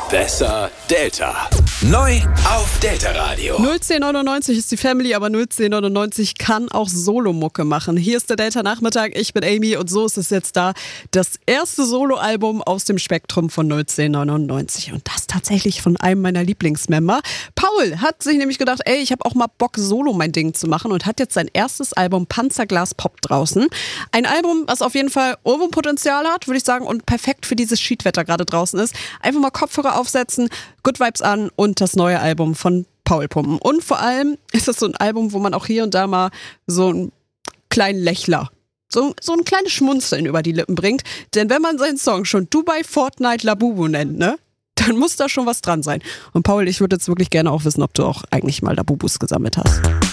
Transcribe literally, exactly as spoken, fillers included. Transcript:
Besser Delta. Neu auf Delta Radio. null zehn neunundneunzig ist die Family, aber null zehn neunundneunzig kann auch Solomucke machen. Hier ist der Delta Nachmittag, ich bin Amy und so ist es jetzt da. Das erste Soloalbum aus dem Spektrum von null zehn neunundneunzig und das tatsächlich von einem meiner Lieblingsmember. Paul hat sich nämlich gedacht, ey, ich habe auch mal Bock, Solo mein Ding zu machen und hat jetzt sein erstes Album Panzerglas Pop draußen. Ein Album, was auf jeden Fall Ohrwurmpotenzial hat, würde ich sagen, und perfekt für dieses Schiedwetter gerade draußen ist. Einfach mal Kopfhörer aufsetzen, Good Vibes an und das neue Album von Paul pumpen. Und vor allem ist das so ein Album, wo man auch hier und da mal so einen kleinen Lächler, so, so ein kleines Schmunzeln über die Lippen bringt. Denn wenn man seinen Song schon Dubai Fortnite Labubu nennt, ne, dann muss da schon was dran sein. Und Paul, ich würde jetzt wirklich gerne auch wissen, ob du auch eigentlich mal Labubus gesammelt hast.